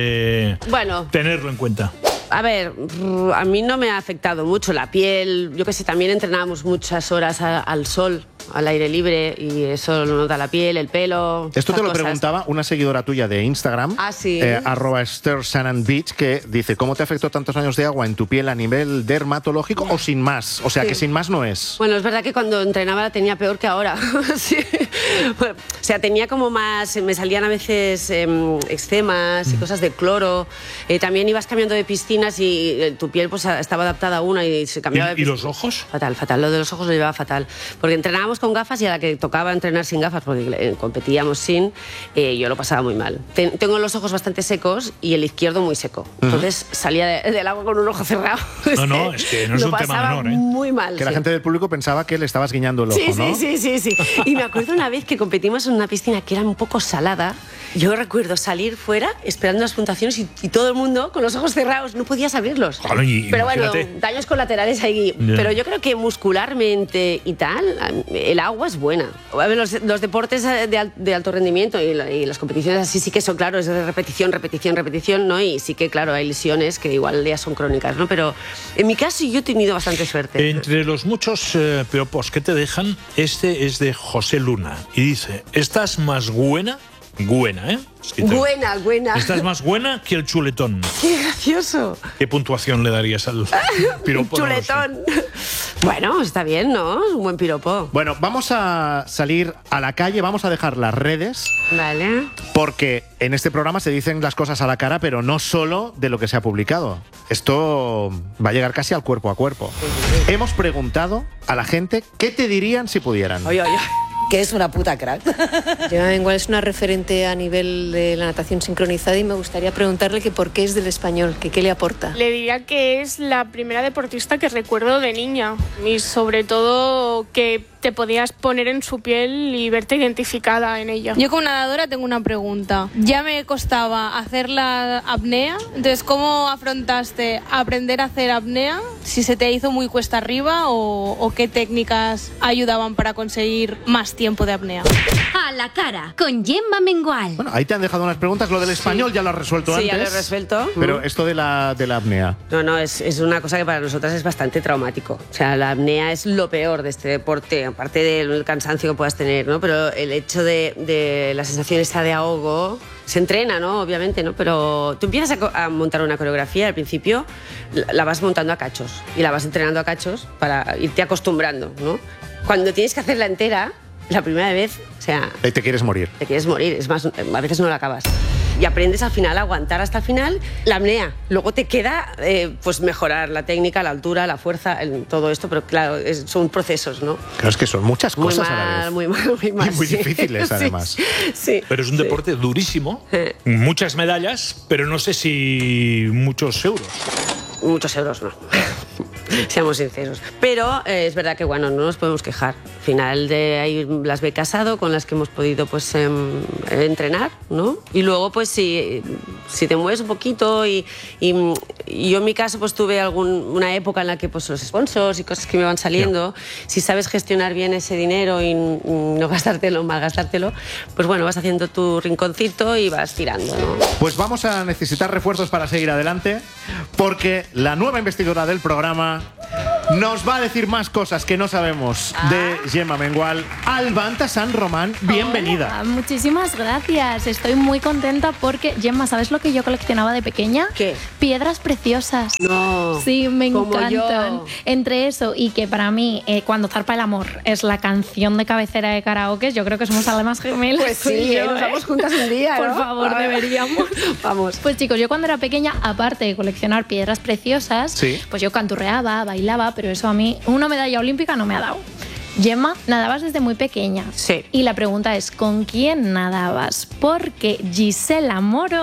que Bueno, tenerlo en cuenta? a ver, a mí no me ha afectado mucho la piel. Yo que sé, también entrenábamos muchas horas a- al sol, al aire libre, y eso lo nota la piel, el pelo. Esto te estas lo cosas. preguntaba una seguidora tuya de Instagram, Ah, sí. eh, arroba Esther Sand Beach, que dice, ¿cómo te afectó tantos años de agua en tu piel a nivel dermatológico o sin más? O sea, Sí. que sin más no es. Bueno, es verdad que cuando entrenaba la tenía peor que ahora. Sí. Bueno, o sea, tenía como más, me salían a veces em, eczemas y cosas de cloro. Eh, también ibas cambiando de piscinas y eh, tu piel pues estaba adaptada a una y se cambiaba de ¿Y, y piscina. los ojos? Fatal, fatal. Lo de los ojos lo llevaba fatal. Porque entrenábamos con gafas y a la que tocaba entrenar sin gafas, porque eh, competíamos sin, eh, yo lo pasaba muy mal. Ten- tengo los ojos bastante secos y el izquierdo muy seco. Entonces salía de- del agua con un ojo cerrado. No, no, es que no es Lo un tema pasaba menor, ¿eh? muy mal. Que la sí. gente del público pensaba que le estabas guiñando el ojo, Sí, ¿no? sí, sí, sí, sí. Y me acuerdo una vez que competimos en una piscina que era un poco salada. Yo recuerdo salir fuera esperando las puntuaciones y, y todo el mundo con los ojos cerrados, no podías abrirlos. Claro, y Pero bueno, imagínate. daños colaterales ahí. Ya. Pero yo creo que muscularmente y tal, el agua es buena. A ver, los, los deportes de, al- de alto rendimiento y, la- y las competiciones así sí que son, claro, es de repetición, repetición, repetición, ¿no? Y sí que, claro, hay lesiones que igual ya son crónicas, ¿no? Pero en mi caso yo he tenido bastante suerte. Entre los muchos eh, piropos que te dejan, este es de José Luna y dice, estás más buena, buena, ¿eh? Escrito. Buena, buena. Estás más buena que el chuletón. ¡Qué gracioso! ¿Qué puntuación le darías al piropo? No lo sé. Chuletón. Bueno, está bien, ¿no? Es un buen piropo. Bueno, vamos a salir a la calle, vamos a dejar las redes, Vale. porque en este programa se dicen las cosas a la cara, pero no solo de lo que se ha publicado. Esto va a llegar casi al cuerpo a cuerpo. Hemos preguntado a la gente qué te dirían si pudieran. Oye, oye. Que es una puta crack. Gemma Mengual es una referente a nivel de la natación sincronizada y me gustaría preguntarle que por qué es del español, que qué le aporta. Le diría que es la primera deportista que recuerdo de niña y sobre todo que te podías poner en su piel y verte identificada en ella. Yo como nadadora tengo una pregunta. Ya me costaba hacer la apnea, entonces ¿cómo afrontaste aprender a hacer apnea? Si se te hizo muy cuesta arriba o, o qué técnicas ayudaban para conseguir más tiempo de apnea. A la cara, con Gemma Mengual. Bueno, ahí te han dejado unas preguntas. Lo del español ya lo has resuelto Sí, antes. ya lo he resuelto. Pero Mm. esto de la, de la apnea. No, no, es, es una cosa que para nosotras es bastante traumático. O sea, la apnea es lo peor de este deporte, aparte del cansancio que puedas tener, ¿no? Pero el hecho de, de la sensación esta de ahogo se entrena, ¿no? Obviamente, ¿no? Pero tú empiezas a, co- a montar una coreografía, al principio la, la vas montando a cachos y la vas entrenando a cachos para irte acostumbrando, ¿no? Cuando tienes que hacerla entera, la primera vez, o sea, Ahí te quieres morir. te quieres morir, es más, a veces no la acabas. Y aprendes al final a aguantar hasta el final la apnea. Luego te queda eh, pues mejorar la técnica, la altura, la fuerza, el- todo esto, pero claro, es- son procesos, ¿no? Claro, es que son muchas Muy cosas a la mal, vez. muy mal, muy mal. Y muy sí. difíciles, Sí, además. Sí. Pero es un sí. deporte durísimo, Eh. muchas medallas, pero no sé si muchos euros. Muchos euros no. Seamos sinceros. Pero eh, es verdad que, bueno, no nos podemos quejar. Al final de ahí las ve casado, con las que hemos podido pues eh, entrenar, ¿no? Y luego pues si, si te mueves un poquito y, y, y yo en mi caso pues tuve algún, una época en la que pues los sponsors y cosas que me van saliendo, yeah. si sabes gestionar bien ese dinero y no gastártelo, malgastártelo, pues bueno, vas haciendo tu rinconcito y vas tirando, ¿no? Pues vamos a necesitar refuerzos para seguir adelante, porque la nueva investigadora del programa nos va a decir más cosas que no sabemos ah. de Gemma Mengual. Albanta San Román, bienvenida. Hola, muchísimas gracias. Estoy muy contenta porque, Gemma, ¿sabes lo que yo coleccionaba de pequeña? ¿Qué? Piedras preciosas. No. Sí, me como encantan. Yo. Entre eso y que para mí, eh, Cuando zarpa el amor es la canción de cabecera de karaoke, yo creo que somos almas gemelas. Pues sí, yo, nos vamos ¿eh? juntas un día, Por ¿no? favor, deberíamos. Vamos. Pues chicos, yo cuando era pequeña, aparte de coleccionar piedras preciosas, sí. pues yo canturreaba, bailaba, pero eso a mí una medalla olímpica no me ha dado. Gemma, nadabas desde muy pequeña. Sí. Y la pregunta es, ¿con quién nadabas? Porque Gisela Morón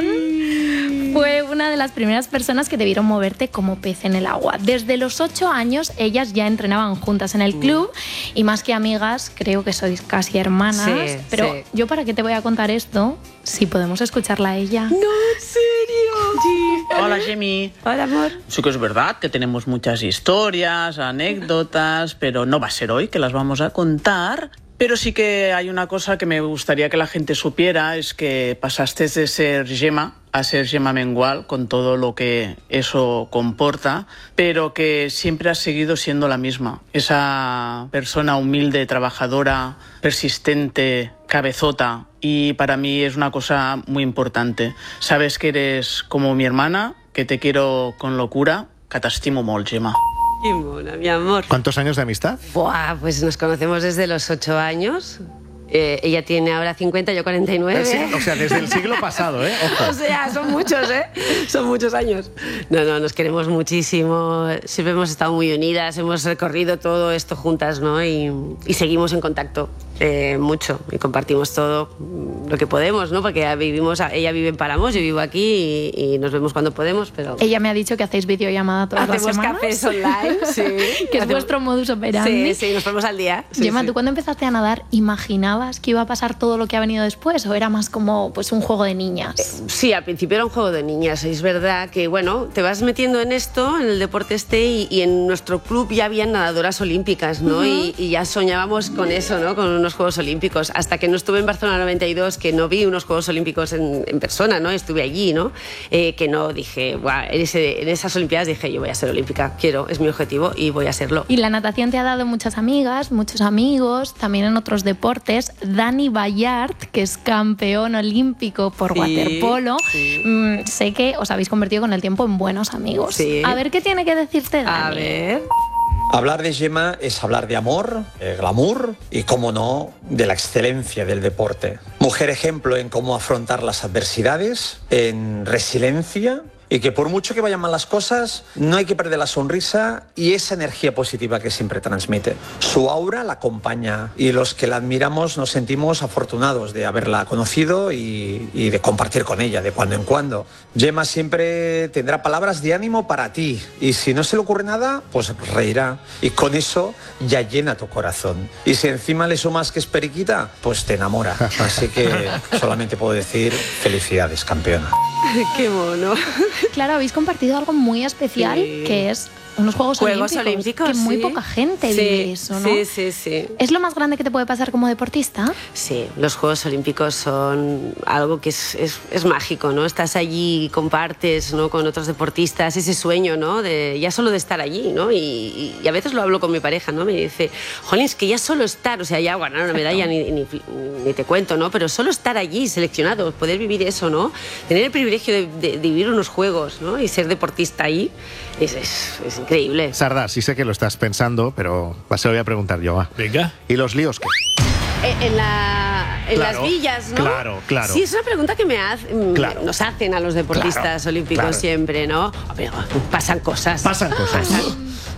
Ay. fue una de las primeras personas que te vieron moverte como pez en el agua. Desde los ocho años, ellas ya entrenaban juntas en el club mm. y más que amigas, creo que sois casi hermanas. Sí, pero sí. yo, ¿para qué te voy a contar esto si podemos escucharla a ella? No, ¿en serio? Sí. Hola, Gemi. Hola, amor. Sí que es verdad que tenemos muchas historias, anécdotas, pero no va a ser hoy que las vamos a contar. Pero sí que hay una cosa que me gustaría que la gente supiera, es que pasaste de ser Gemma a ser Gemma Mengual, con todo lo que eso comporta, pero que siempre has seguido siendo la misma. Esa persona humilde, trabajadora, persistente, cabezota, y para mí es una cosa muy importante. Sabes que eres como mi hermana, que te quiero con locura, que t'estimo molt, Gemma. Qué mona, mi amor. ¿Cuántos años de amistad? Buah, pues nos conocemos desde los ocho años. Eh, ella tiene ahora cincuenta, yo cuarenta y nueve. Sí, o sea, desde el siglo pasado, ¿eh? Ojo. O sea, son muchos, ¿eh? Son muchos años. No, no, nos queremos muchísimo. Siempre hemos estado muy unidas, hemos recorrido todo esto juntas, ¿no? Y, y seguimos en contacto eh, mucho y compartimos todo lo que podemos, ¿no? Porque vivimos, ella vive en Palamos, yo vivo aquí y, y nos vemos cuando podemos, pero... Ella me ha dicho que hacéis videollamada todas las semanas. Hacemos cafés online, sí. Que es Hacemos... vuestro modus operandi. Sí, sí, nos ponemos al día. Sí, Gemma, sí. ¿tú cuando empezaste a nadar imaginabas que iba a pasar todo lo que ha venido después o era más como pues un juego de niñas? Eh, sí, al principio era un juego de niñas. Es verdad que, bueno, te vas metiendo en esto, en el deporte este, y, y en nuestro club ya habían nadadoras olímpicas, ¿no? Uh-huh. y, y ya soñábamos con eso, ¿no? Con unos Juegos Olímpicos. Hasta que no estuve en Barcelona noventa y dos, que no vi unos Juegos Olímpicos en, en persona, ¿no? Estuve allí, ¿no? Eh, que no dije, guau, en, ese, en esas Olimpiadas dije, yo voy a ser olímpica, quiero, es mi objetivo y voy a serlo. Y la natación te ha dado muchas amigas, muchos amigos, también en otros deportes. Dani Ballart, que es campeón olímpico por sí, waterpolo, sí. mmm, sé que os habéis convertido con el tiempo en buenos amigos. Sí. A ver qué tiene que decirte Dani. A ver... Hablar de Gemma es hablar de amor, de glamour y, cómo no, de la excelencia del deporte. Mujer ejemplo en cómo afrontar las adversidades, en resiliencia, y que por mucho que vayan mal las cosas, no hay que perder la sonrisa y esa energía positiva que siempre transmite. Su aura la acompaña y los que la admiramos nos sentimos afortunados de haberla conocido y, y de compartir con ella de cuando en cuando. Gemma siempre tendrá palabras de ánimo para ti y si no se le ocurre nada, pues reirá y con eso ya llena tu corazón. Y si encima le sumas que es periquita, pues te enamora. Así que solamente puedo decir felicidades, campeona. Qué mono. Claro, habéis compartido algo muy especial, sí. que es unos Juegos, Juegos Olímpicos, Olímpicos, que muy sí. poca gente sí, vive eso, ¿no? Sí, sí, sí. ¿Es lo más grande que te puede pasar como deportista? Sí, los Juegos Olímpicos son algo que es, es, es mágico, ¿no? Estás allí y compartes, ¿no? Con otros deportistas ese sueño, ¿no? De, ya solo de estar allí, ¿no? Y, y a veces lo hablo con mi pareja, ¿no? Me dice, jolín, es que ya solo estar, o sea, ya ganar una medalla ni, ni, ni te cuento, ¿no? Pero solo estar allí, seleccionado, poder vivir eso, ¿no? Tener el privilegio de, de, de vivir unos Juegos, ¿no? Y ser deportista ahí, es, es, es increíble. Sarda, sí sé que lo estás pensando, pero se lo voy a preguntar yo. Va. Venga. ¿Y los líos qué? En, la, en claro, las villas, ¿no? Claro, claro. Sí, es una pregunta que me hace, claro. nos hacen a los deportistas claro, olímpicos claro. siempre, ¿no? Pero pasan cosas. Pasan cosas. Pasan.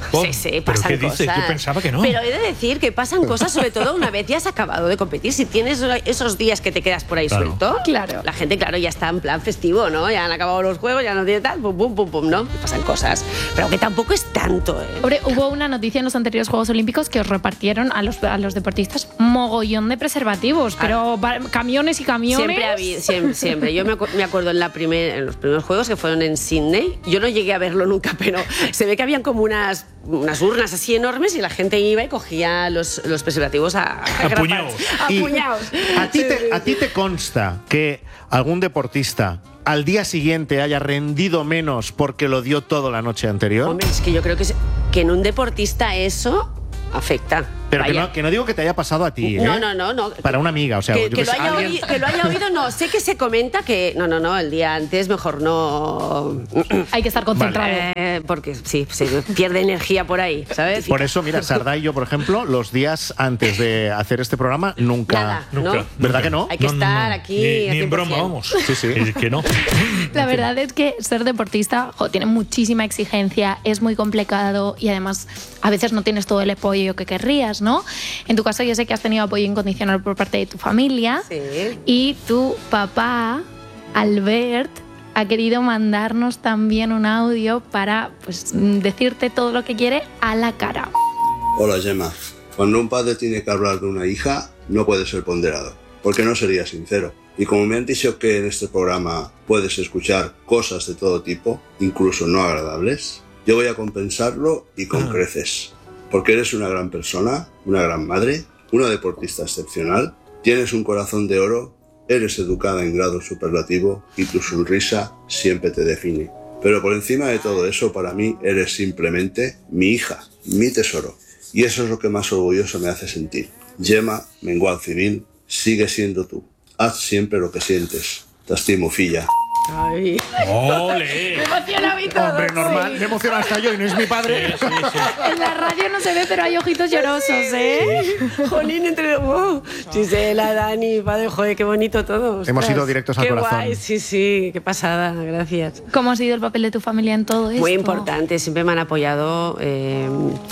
Oh, sí, sí, ¿pero pasan qué dices? cosas. Yo pensaba que no. Pero he de decir que pasan cosas, sobre todo una vez ya has acabado de competir. Si tienes esos días que te quedas por ahí Claro. suelto, Claro. la gente, claro, ya está en plan festivo, ¿no? Ya han acabado los juegos, ya no tiene tal, pum, pum, pum, pum, ¿no? Pasan cosas. Pero que tampoco es tanto, ¿eh? Hombre, hubo una noticia en los anteriores Juegos Olímpicos que os repartieron a los, a los deportistas mogollón de preservativos, pero va- camiones y camiones. Siempre ha habido, siempre, siempre. Yo me, acu- me acuerdo en, la primer, en los primeros juegos que fueron en Sydney, yo no llegué a verlo nunca, pero se ve que habían como unas, unas urnas así enormes y la gente iba y cogía los, los preservativos a, a puñados. A Y puñados. ¿A ti, Sí, te, sí, ¿A ti te consta que algún deportista al día siguiente haya rendido menos porque lo dio todo la noche anterior? Hombre, es que yo creo que, es- que en un deportista eso afecta. Pero que Vaya. no, que no digo que te haya pasado a ti, ¿eh? No, no, no, no. Para una amiga, o sea, que, yo que que lo sé, haya alguien- oído, que lo haya oído, no. Sé que se comenta que. No, no, no, el día antes mejor no. Hay que estar concentrado. Eh, porque sí, se pierde energía por ahí, ¿sabes? Por eso, mira, Sardá y yo, por ejemplo, los días antes de hacer este programa, nunca. Nada, ¿no? Nunca. ¿Verdad nunca. que no? Hay que No, no, estar no. aquí. Ni, a ni en cien por broma, cien. vamos. Sí, sí. Es que no. La verdad es que ser deportista jo, tiene muchísima exigencia, es muy complicado y además a veces no tienes todo el apoyo que querrías, ¿no? En tu caso yo sé que has tenido apoyo incondicional por parte de tu familia Sí. y tu papá, Albert, ha querido mandarnos también un audio para pues, decirte todo lo que quiere a la cara. Hola Gemma, cuando un padre tiene que hablar de una hija no puede ser ponderado, porque no sería sincero. Y como me han dicho que en este programa puedes escuchar cosas de todo tipo, incluso no agradables, yo voy a compensarlo y con creces. Porque eres una gran persona, una gran madre, una deportista excepcional, tienes un corazón de oro, eres educada en grado superlativo y tu sonrisa siempre te define. Pero por encima de todo eso, para mí eres simplemente mi hija, mi tesoro. Y eso es lo que más orgulloso me hace sentir. Gemma Mengual Civil, sigue siendo tú. Haz siempre lo que sientes. Te estimo, filla. Ay. ¡Ole! Me emociona a mí todo. Hombre, normal, sí. me emociona hasta yo y no es mi padre. Sí, sí. En la radio no se ve, pero hay ojitos llorosos, ¿eh? Jolín, entre. Wow. Gisela, Dani, padre, joder, qué bonito todo. Hemos ostras. ido directos al qué corazón. Guay, sí, sí, qué pasada, gracias. ¿Cómo ha sido el papel de tu familia en todo esto? Muy importante, siempre me han apoyado. eh,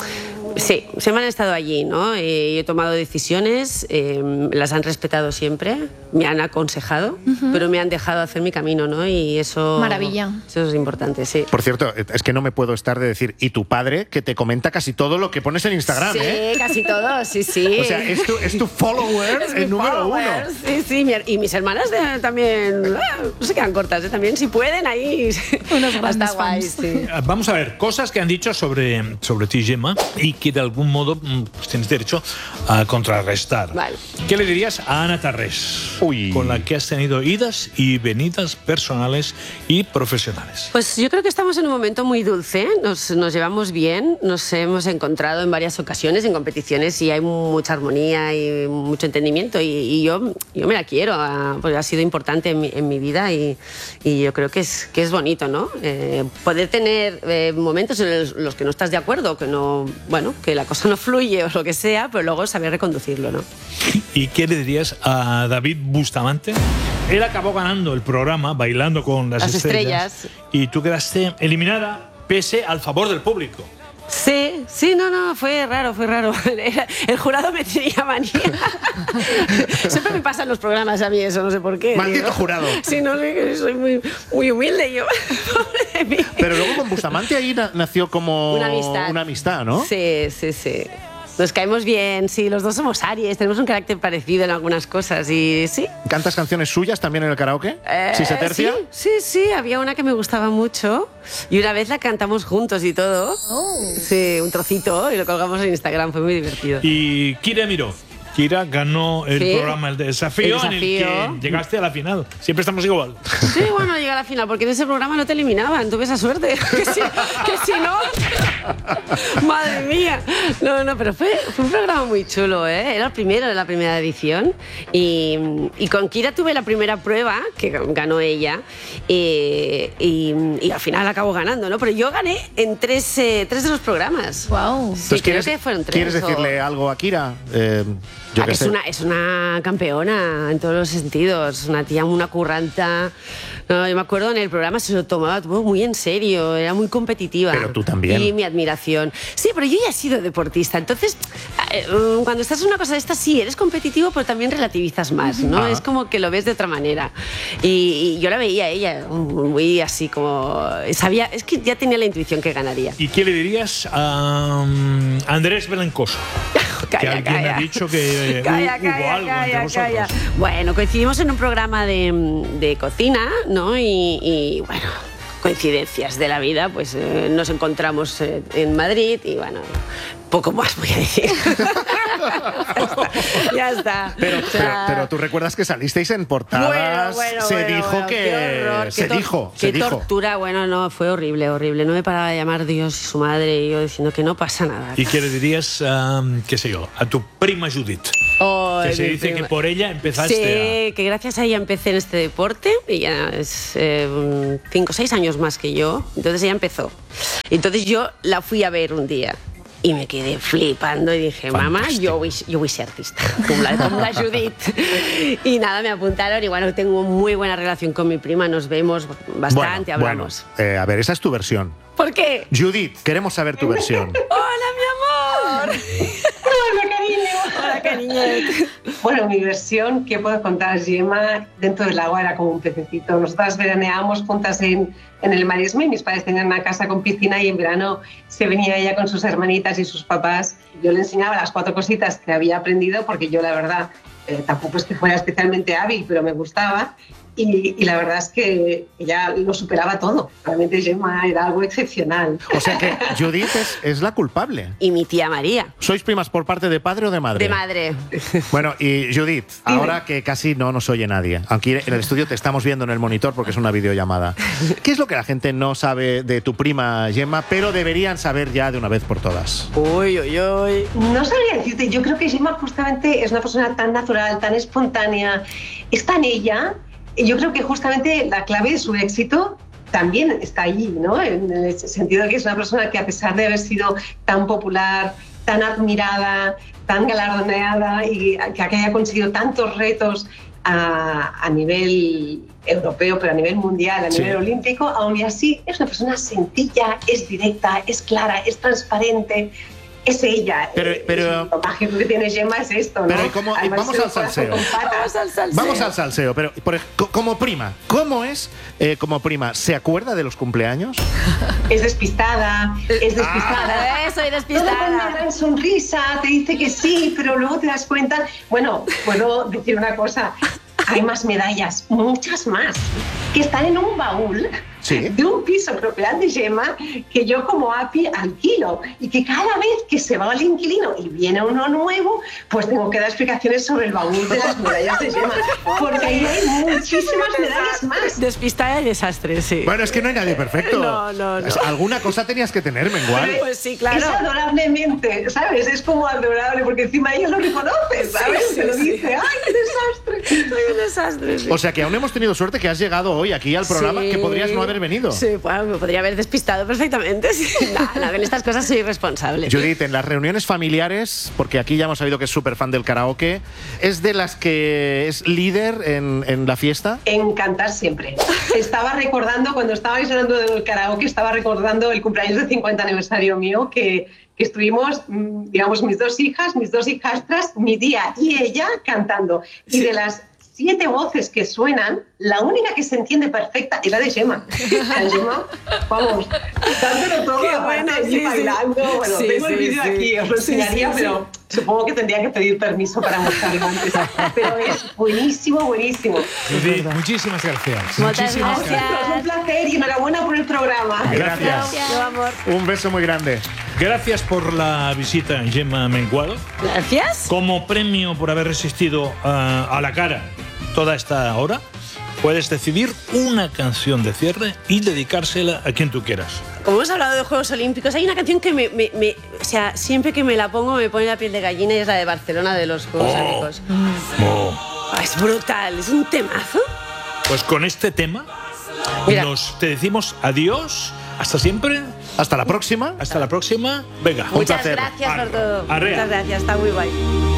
sí, siempre han estado allí, ¿no? Eh, he tomado decisiones, eh, las han respetado siempre, me han aconsejado, Ujú. pero me han dejado hacer mi camino, ¿no? Y eso. Maravilla. Eso es importante, sí. Por cierto, es que no me puedo estar de decir, y tu padre, que te comenta casi todo lo que pones en Instagram, Sí, ¿eh? casi todo, sí, sí. O sea, es tu, es tu follower Es mi el número follower, uno. Sí, sí, mi- y mis hermanas de- también ah, no se quedan cortas, ¿eh? También si pueden ahí. Unos grandes Está guay, fans. sí. Ah, Vamos a ver, cosas que han dicho sobre, sobre ti, Gemma, y que de algún modo mm, pues, tienes derecho a contrarrestar. Vale. ¿Qué le dirías a Ana Tarrés, Uy. con la que has tenido idas y venidas personales y profesionales? Pues yo creo que estamos en un momento muy dulce, nos, nos llevamos bien, nos hemos encontrado en varias ocasiones en competiciones y hay mucha armonía y mucho entendimiento y, y yo, yo me la quiero, ah, porque ha sido importante en mi, en mi vida y, y yo creo que es, que es bonito, ¿no? Eh, poder tener eh, momentos en los, los que no estás de acuerdo, que no, bueno, que la cosa no fluye o lo que sea, pero luego saber reconducirlo, ¿no? ¿Y qué le dirías a David Bustamante? Él acabó ganando el programa Bailando con las, Las estrellas, Estrellas. y tú quedaste eliminada pese al favor del público. Sí, sí, no, no, fue raro, fue raro. Era- el jurado me tenía manía. Siempre me pasan los programas a mí eso, no sé por qué. Maldito digo. jurado. Sí, no sé, que soy muy, muy humilde yo. Pobre de mí. Pero luego con Bustamante ahí na- nació como Una amistad. una amistad, ¿no? Sí, sí, sí. Nos caemos bien, sí, los dos somos Aries, tenemos un carácter parecido en algunas cosas y sí. ¿Cantas canciones suyas también en el karaoke? Eh, ¿Si se tercia? Sí, sí, sí, había una que me gustaba mucho y una vez la cantamos juntos y todo. Sí, un trocito y lo colgamos en Instagram, fue muy divertido. Y Kira Miró. Kira ganó el Sí. programa El Desafío, El en el Desafío. que llegaste a la final. Siempre estamos igual. Sí, bueno, llegué a la final, porque en ese programa no te eliminaban, tuve esa suerte. Que si, que si no. Madre mía. No, no, pero fue, fue un programa muy chulo, ¿eh? Era el primero de la primera edición. Y, y con Kira tuve la primera prueba, que ganó ella. Y, y, y al final acabó ganando, ¿no? Pero yo gané en tres, eh, tres de los programas. Wow. Sí, Entonces, creo ¿quieres, que fueron tres. ¿quieres o- decirle algo a Kira? Eh, Yo que es, sé. una, es una campeona en todos los sentidos, una tía, una curranta. No, yo me acuerdo en el programa se lo tomaba todo muy en serio, era muy competitiva. Pero tú también. Y mi admiración. Sí, pero yo ya he sido deportista, entonces eh, cuando estás en una cosa de esta sí, eres competitivo, pero también relativizas más, ¿no? Ajá. Es como que lo ves de otra manera. Y, y yo la veía a ella muy así como... Sabía, es que ya tenía la intuición que ganaría. ¿Y qué le dirías a um, Andrés Belencoso? Calla, que alguien calla. ha dicho que eh, Calla, hubo calla, algo calla, entre vosotros. calla. Bueno, coincidimos en un programa de, de cocina, ¿no? Y, y, bueno, coincidencias de la vida, pues eh, nos encontramos eh, en Madrid y bueno, poco más voy a decir. Ya está. Pero, O sea, pero, pero tú recuerdas que salisteis en portadas. Bueno, bueno, se bueno, dijo bueno, que. qué horror, se qué tor- dijo. Qué se dijo. tortura, bueno, no, fue horrible, horrible. No me paraba de llamar Dios y su madre y yo diciendo que no pasa nada. ¿Y qué le dirías, um, qué sé yo, a tu prima Judith? Oh, que se mi dice prima. que por ella empezaste Sí, que gracias a ella empecé en este deporte. Ella es eh, cinco o seis años más que yo. Entonces ella empezó. Entonces yo la fui a ver un día. Y me quedé flipando y dije, mamá, yo voy, yo voy a ser artista, como la, como la Judith. Y nada, me apuntaron y bueno, tengo muy buena relación con mi prima, nos vemos bastante, Bueno, hablamos. bueno, eh, a ver, esa es tu versión. ¿Por qué? Judith, queremos saber tu versión. ¡Hola, mi amor! Hola, cariño. Hola, cariñet. Bueno, mi versión, ¿qué puedo contar? Gemma dentro del agua era como un pececito. Nosotras veraneábamos juntas en, en el Maresme. Mis padres tenían una casa con piscina y en verano se venía ella con sus hermanitas y sus papás. Yo le enseñaba las cuatro cositas que había aprendido porque yo, la verdad, eh, tampoco es que fuera especialmente hábil, pero me gustaba. Y, y la verdad es que ella lo superaba todo. Realmente Gemma era algo excepcional. O sea que Judith es, es la culpable. Y mi tía María. ¿Sois primas por parte de padre o de madre? De madre. Bueno, y Judith, ahora que casi no nos oye nadie, aunque en el estudio te estamos viendo en el monitor porque es una videollamada, ¿qué es lo que la gente no sabe de tu prima Gemma, pero deberían saber ya de una vez por todas? Uy, uy, uy. No sabría decirte, yo creo que Gemma justamente es una persona tan natural, tan espontánea, es tan ella. Y yo creo que justamente la clave de su éxito también está allí, ¿no? En el sentido de que es una persona que a pesar de haber sido tan popular, tan admirada, tan galardoneada y que haya conseguido tantos retos a, a nivel europeo, pero a nivel mundial, a nivel Sí. olímpico, aún y así es una persona sencilla, es directa, es clara, es transparente. Es ella. Pero, pero, lo mágico que tiene Gemma es esto, ¿no? pero ¿y cómo- y Además, vamos es al un corazón salseo. con patas. Vamos al salseo. Vamos al salseo, pero por ej- co- como prima, ¿cómo es eh, como prima? ¿Se acuerda de los cumpleaños? Es despistada, es despistada. Ah, soy Todo despistada. con una gran sonrisa, te dice que sí, pero luego te das cuenta. Bueno, puedo decir una cosa. Hay más medallas, muchas más, que están en un baúl Sí. de un piso propiedad de Gemma que yo como A P I alquilo y que cada vez que se va el inquilino y viene uno nuevo, pues tengo que dar explicaciones sobre el baúl de las medallas de Gemma, porque ahí hay muchísimas medallas más. Despistada y desastre, sí. Bueno, es que no hay nadie perfecto. No, no, no. Alguna cosa tenías que tener, Mengual. Pues sí, claro. Es adorablemente, ¿sabes? Es como adorable, porque encima ella lo reconoce, ¿sabes? Sí, Se lo sí, dice, sí. ¡ay, qué desastre! Soy un desastre, sí. O sea que aún hemos tenido suerte que has llegado hoy aquí al programa, Sí. que podrías no haber venido. Sí, bueno, me podría haber despistado perfectamente. Sí. Nada, nada, en estas cosas soy responsable. Judith, en las reuniones familiares, porque aquí ya hemos sabido que es súper fan del karaoke, ¿es de las que es líder en, en la fiesta? En cantar siempre. Estaba recordando, cuando estabais hablando del karaoke, estaba recordando el cumpleaños de cincuenta aniversario mío, que, que estuvimos, mm, digamos, mis dos hijas, mis dos hijastras, mi tía y ella cantando. Y Sí. de las siete voces que suenan, la única que se entiende perfecta es la de Gemma. La de Gemma, vamos, dándolo todo, Qué aparte bueno, de allí sí, sí. bailando. Bueno, Sí, tengo el sí, vídeo sí. aquí, os lo Sí, enseñaría, sí, sí. pero supongo que tendría que pedir permiso para mostrarlo antes. Pero es buenísimo, buenísimo. Judith, muchísimas gracias. Muchas Muchísimas gracias. Es un placer y enhorabuena por el programa. Gracias. Yo, amor. Un beso muy grande. Gracias por la visita, Gemma Mengual. Gracias. Como premio por haber resistido a, a la cara toda esta hora, puedes decidir una canción de cierre y dedicársela a quien tú quieras. Como hemos hablado de Juegos Olímpicos, hay una canción que me, me- me- o sea, siempre que me la pongo me pone la piel de gallina y es la de Barcelona de los Juegos Oh. Olímpicos. Oh. Ah, es brutal, es un temazo. Pues con este tema Mira. nos te decimos adiós, hasta siempre, Hasta la próxima. hasta la próxima. Venga, Muchas placer. gracias por Arre. todo. Arrea. Muchas gracias, está muy guay.